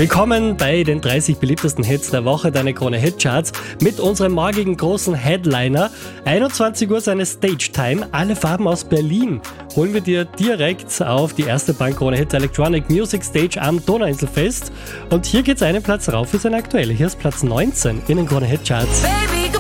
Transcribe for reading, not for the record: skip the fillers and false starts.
Willkommen bei den 30 beliebtesten Hits der Woche, deine Krone Hitcharts, mit unserem morgigen großen Headliner. 21 Uhr seine Stage Time, alle Farben aus Berlin. Holen wir dir direkt auf die erste Bank Krone Hit Electronic Music Stage am Donauinselfest. Und hier geht's einen Platz rauf für sein aktuelles Platz 19 in den Krone Hitcharts. Baby.